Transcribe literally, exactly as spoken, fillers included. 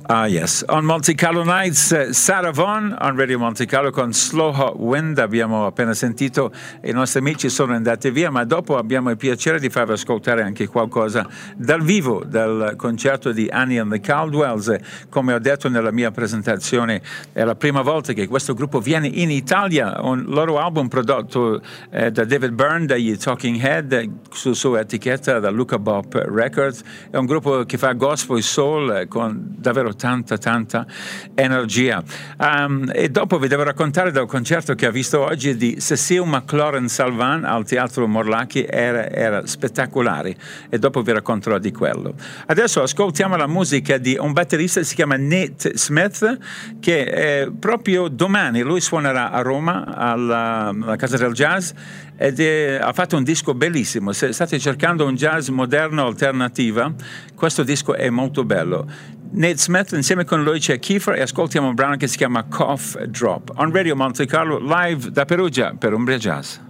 Ah, yes. On Monte Carlo Nights, uh, Sarah Vaughan on Radio Monte Carlo con Slow Hot Wind. Abbiamo appena sentito, i nostri amici sono andati via, ma dopo abbiamo il piacere di farvi ascoltare anche qualcosa dal vivo, dal concerto di Annie and the Caldwells. Come ho detto nella mia presentazione, è la prima volta che questo gruppo viene in Italia. Un loro album prodotto eh, da David Byrne, dagli Talking Head, eh, su sua etichetta, da Luca Bop Records. È un gruppo che fa gospel e soul eh, con davvero tanta tanta energia, um, e dopo vi devo raccontare del concerto che ho visto oggi di Cécile McLaurin Salvant al Teatro Morlacchi. Era, era spettacolare, e dopo vi racconterò di quello. Adesso ascoltiamo la musica di un batterista che si chiama Nate Smith, che eh, proprio domani lui suonerà a Roma alla, alla Casa del Jazz, ed è, ha fatto un disco bellissimo. Se state cercando un jazz moderno alternativa, questo disco è molto bello. Nate Smith, insieme con lui c'è Kiefer, e ascoltiamo un brano che si chiama Cough Drop on Radio Monte Carlo, live da Perugia per Umbria Jazz.